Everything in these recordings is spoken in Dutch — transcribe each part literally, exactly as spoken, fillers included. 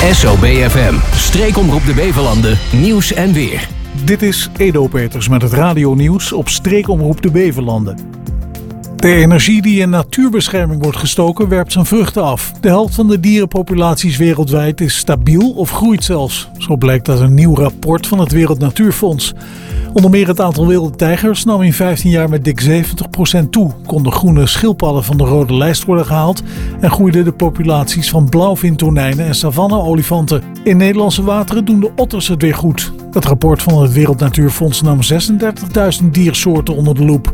S O B F M, streekomroep de Bevelanden, nieuws en weer. Dit is Edo Peters met het radionieuws op streekomroep de Bevelanden. De energie die in natuurbescherming wordt gestoken werpt zijn vruchten af. De helft van de dierenpopulaties wereldwijd is stabiel of groeit zelfs. Zo blijkt uit een nieuw rapport van het Wereld Natuurfonds. Onder meer het aantal wilde tijgers nam in vijftien jaar met dik zeventig procent toe. Konden groene schildpadden van de rode lijst worden gehaald en groeiden de populaties van blauwvintonijnen en savanne-olifanten. In Nederlandse wateren doen de otters het weer goed. Het rapport van het Wereld Natuurfonds nam zesendertigduizend diersoorten onder de loep.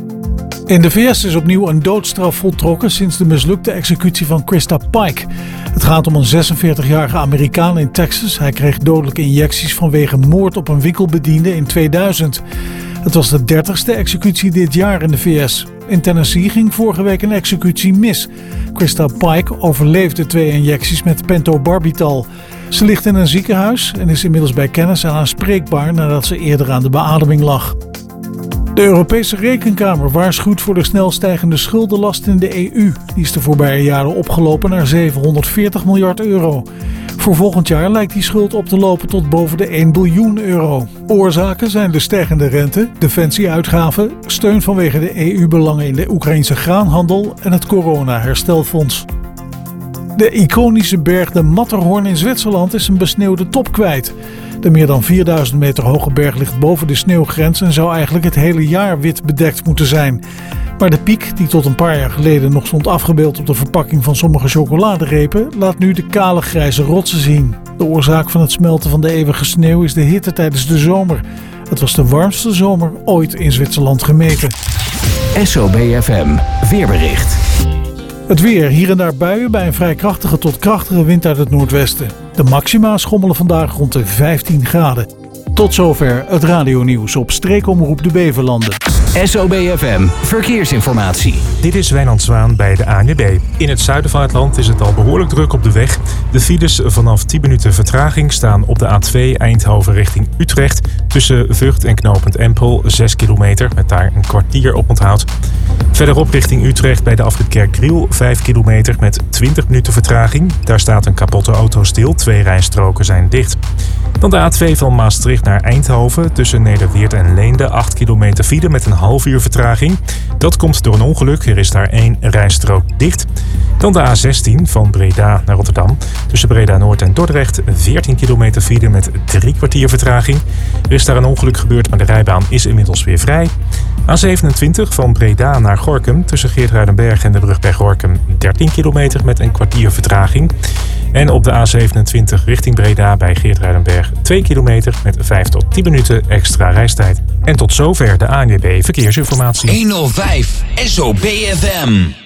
In de V S is opnieuw een doodstraf voltrokken sinds de mislukte executie van Krista Pike. Het gaat om een zesenveertigjarige Amerikaan in Texas. Hij kreeg dodelijke injecties vanwege moord op een winkelbediende in tweeduizend. Het was de dertigste executie dit jaar in de V S. In Tennessee ging vorige week een executie mis. Krista Pike overleefde twee injecties met pentobarbital. Ze ligt in een ziekenhuis en is inmiddels bij kennis en aanspreekbaar nadat ze eerder aan de beademing lag. De Europese Rekenkamer waarschuwt voor de snel stijgende schuldenlast in de E U. Die is de voorbije jaren opgelopen naar zevenhonderdveertig miljard euro. Voor volgend jaar lijkt die schuld op te lopen tot boven de één biljoen euro. Oorzaken zijn de stijgende rente, defensieuitgaven, steun vanwege de E U-belangen in de Oekraïnse graanhandel en het corona-herstelfonds. De iconische berg de Matterhorn in Zwitserland is een besneeuwde top kwijt. De meer dan vierduizend meter hoge berg ligt boven de sneeuwgrens en zou eigenlijk het hele jaar wit bedekt moeten zijn. Maar de piek, die tot een paar jaar geleden nog stond afgebeeld op de verpakking van sommige chocoladerepen, laat nu de kale grijze rotsen zien. De oorzaak van het smelten van de eeuwige sneeuw is de hitte tijdens de zomer. Het was de warmste zomer ooit in Zwitserland gemeten. S O B F M, weerbericht. Het weer, hier en daar buien bij een vrij krachtige tot krachtige wind uit het noordwesten. De maxima schommelen vandaag rond de vijftien graden. Tot zover het radionieuws op streekomroep de Bevelanden. S O B F M, verkeersinformatie. Dit is Wijnand Zwaan bij de A N W B. In het zuiden van het land is het al behoorlijk druk op de weg. De files vanaf tien minuten vertraging staan op de A twee Eindhoven richting Utrecht. Tussen Vught en knooppunt Empel zes kilometer met daar een kwartier op onthoud. Verderop richting Utrecht bij de afrit Kerkdriel vijf kilometer met twintig minuten vertraging. Daar staat een kapotte auto stil, twee rijstroken zijn dicht. Dan de A twee van Maastricht naar Eindhoven tussen Nederweert en Leende acht kilometer file met een half uur vertraging. Dat komt door een ongeluk, er is daar één rijstrook dicht. Dan de A zestien van Breda naar Rotterdam. Tussen Breda Noord en Dordrecht veertien kilometer file met drie kwartier vertraging. Er is daar een ongeluk gebeurd, maar de rijbaan is inmiddels weer vrij. A zevenentwintig van Breda naar Gorinchem tussen Geertruidenberg en de brug bij Gorinchem dertien kilometer met een kwartier vertraging. En op de A zevenentwintig richting Breda bij Geertruidenberg twee kilometer met vijf tot tien minuten extra reistijd. En tot zover de A N W B Verkeersinformatie. honderdvijf S O B F M.